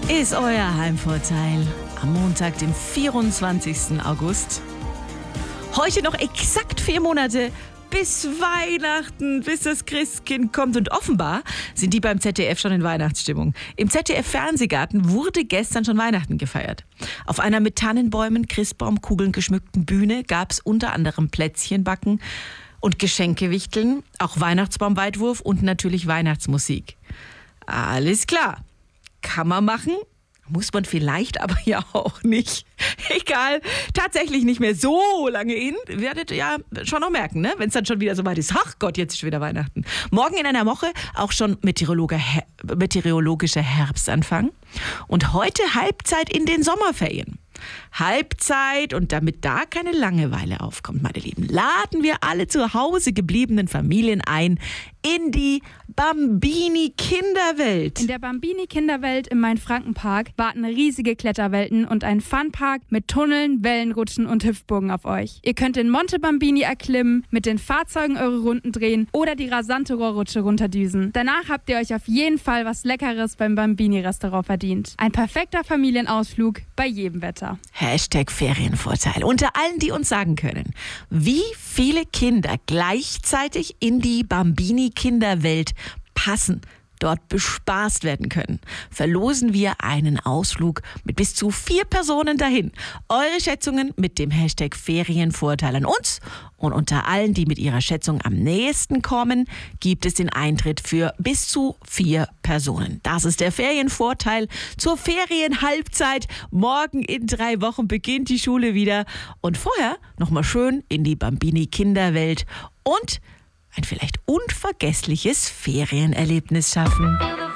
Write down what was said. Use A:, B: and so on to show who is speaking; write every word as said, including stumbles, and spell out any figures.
A: ist euer Heimvorteil am Montag, dem vierundzwanzigsten August. Heute noch exakt vier Monate bis Weihnachten, bis das Christkind kommt. Und offenbar sind die beim Z D F schon in Weihnachtsstimmung. Im Z D F-Fernsehgarten wurde gestern schon Weihnachten gefeiert. Auf einer mit Tannenbäumen, Christbaumkugeln geschmückten Bühne gab es unter anderem Plätzchenbacken und Geschenkewichteln, auch Weihnachtsbaumweitwurf und natürlich Weihnachtsmusik. Alles klar. Kann man machen, muss man vielleicht aber ja auch nicht. Egal, tatsächlich nicht mehr so lange hin. Werdet ihr ja schon noch merken, ne? Wenn es dann schon wieder so weit ist. Ach Gott, jetzt ist wieder Weihnachten. Morgen in einer Woche auch schon Meteorologe, meteorologischer Herbstanfang. Und heute Halbzeit in den Sommerferien. Halbzeit, und damit da keine Langeweile aufkommt, meine Lieben, laden wir alle zu Hause gebliebenen Familien ein in die Bambini-Kinderwelt.
B: In der Bambini-Kinderwelt im Main-Franken-Park warten riesige Kletterwelten und ein Funpark mit Tunneln, Wellenrutschen und Hüpfburgen auf euch. Ihr könnt den Monte Bambini erklimmen, mit den Fahrzeugen eure Runden drehen oder die rasante Rohrrutsche runterdüsen. Danach habt ihr euch auf jeden Fall was Leckeres beim Bambini-Restaurant verdient. Ein perfekter Familienausflug bei jedem Wetter.
A: Hashtag Ferienvorteil. Unter allen, die uns sagen können, wie viele Kinder gleichzeitig in die Bambini-Kinderwelt passen, dort bespaßt werden können, verlosen wir einen Ausflug mit bis zu vier Personen dahin. Eure Schätzungen mit dem Hashtag Ferienvorteil an uns, und unter allen, die mit ihrer Schätzung am nächsten kommen, gibt es den Eintritt für bis zu vier Personen. Das ist der Ferienvorteil zur Ferienhalbzeit. Morgen in drei Wochen beginnt die Schule wieder und vorher nochmal schön in die Bambini-Kinderwelt und ein vielleicht unvergessliches Ferienerlebnis schaffen.